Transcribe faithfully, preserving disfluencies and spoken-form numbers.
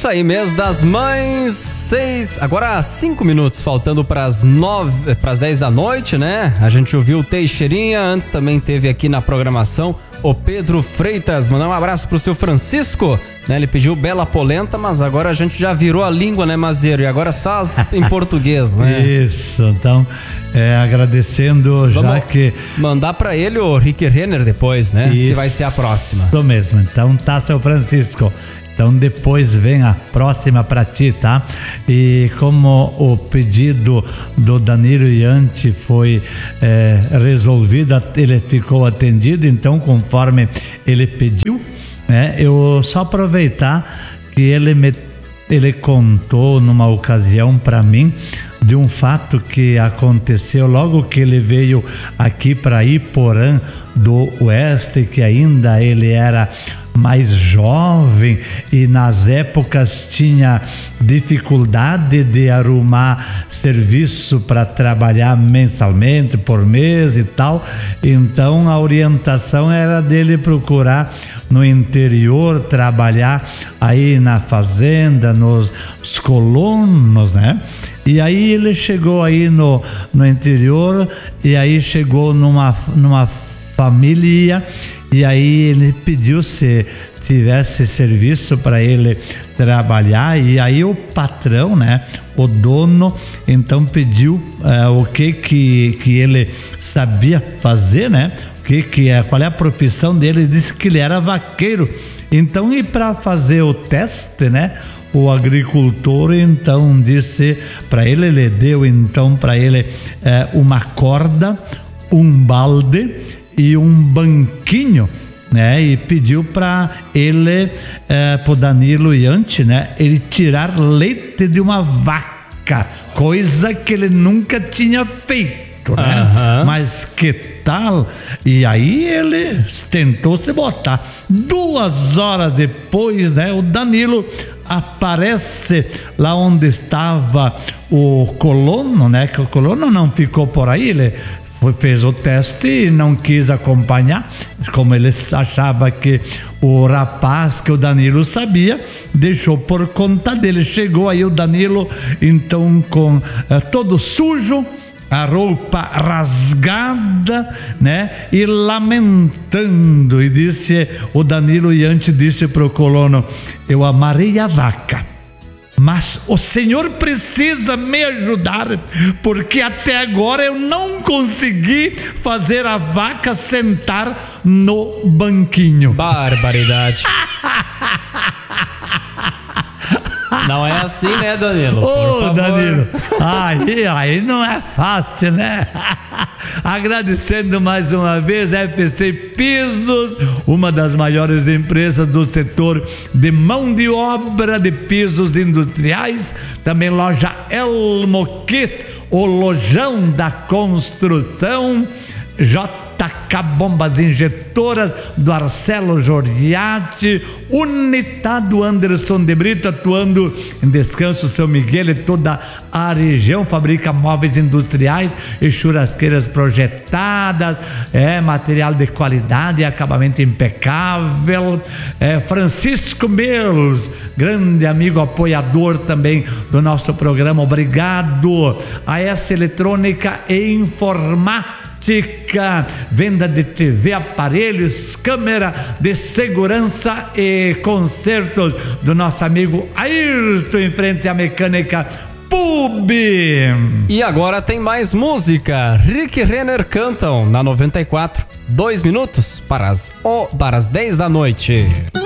isso aí, mês das mães, seis, agora cinco minutos, faltando para as nove, para as dez da noite, né? A gente ouviu o Teixeirinha, antes também teve aqui na programação o Pedro Freitas. Mandar um abraço pro seu Francisco, né? Ele pediu Bela Polenta, mas agora a gente já virou a língua, né, Mazeiro? E agora só as em português, né? Isso, então, é, agradecendo. Vamos já que... mandar pra ele o Rick Renner depois, né? Isso, que vai ser a próxima. Isso mesmo, então tá, seu Francisco. Então depois vem a próxima para ti, tá? E como o pedido do Danilo Ianti foi é, resolvido, ele ficou atendido, então conforme ele pediu, né? Eu só aproveitar que ele me, ele contou numa ocasião para mim de um fato que aconteceu logo que ele veio aqui para Iporã do Oeste, que ainda ele era mais jovem e nas épocas tinha dificuldade de arrumar serviço para trabalhar mensalmente, por mês e tal. Então a orientação era dele procurar no interior, trabalhar aí na fazenda, nos, nos colonos, né? E aí ele chegou aí no, no interior e aí chegou numa, numa família. E aí ele pediu se tivesse serviço para ele trabalhar, e aí o patrão, né, o dono, então pediu é, o que que que ele sabia fazer, né? O que que é, qual é a profissão dele? Ele disse que ele era vaqueiro. Então, e para fazer o teste, né? O agricultor então disse para ele, ele deu então para ele é, uma corda, um balde e um banquinho, né? E pediu para ele, é, pro Danilo Ianti, né? Ele tirar leite de uma vaca, coisa que ele nunca tinha feito, né? Uhum. Mas que tal? E aí ele tentou se botar. Duas horas depois, né? O Danilo aparece lá onde estava o colono, né? Que o colono não ficou por aí, ele fez o teste e não quis acompanhar, como ele achava que o rapaz, que o Danilo sabia, deixou por conta dele. Chegou aí o Danilo, então com eh, todo sujo, a roupa rasgada, né? E lamentando, e disse, o Danilo Ianti disse para o colono: eu amarrei a vaca, mas o senhor precisa me ajudar, porque até agora eu não consegui fazer a vaca sentar no banquinho. Barbaridade. Não é assim, né, Danilo? Ô, Danilo, aí, aí não é fácil, né? Agradecendo mais uma vez F C Pisos, uma das maiores empresas do setor de mão de obra de pisos industriais. Também loja Elmoquist, o lojão da construção. J K Bombas Injetoras do Arcelo Giorgiati, Unitado Anderson de Brito, atuando em Descanso, São Miguel e toda a região, fabrica móveis industriais e churrasqueiras projetadas, é material de qualidade e acabamento impecável. É, Francisco Melos, grande amigo apoiador também do nosso programa, obrigado. A S Eletrônica e Informática, venda de T V, aparelhos, câmera de segurança e concertos do nosso amigo Ayrton, em frente à Mecânica Pub. E agora tem mais música. Rick Renner cantam na noventa e quatro, dois minutos para as, oh, para as dez da noite.